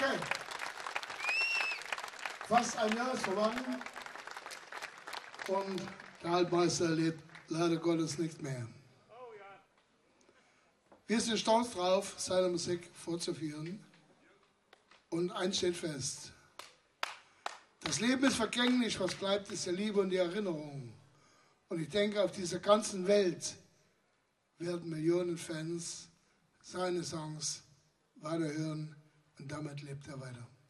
Okay. Fast ein Jahr ist vergangen und der Altmeister lebt leider Gottes nicht mehr. Wir sind stolz drauf, seine Musik fortzuführen. Und eins steht fest. Das Leben ist vergänglich, was bleibt, ist die Liebe und die Erinnerung. Und ich denke, auf dieser ganzen Welt werden Millionen Fans seine Songs weiterhören und damit lebt er weiter.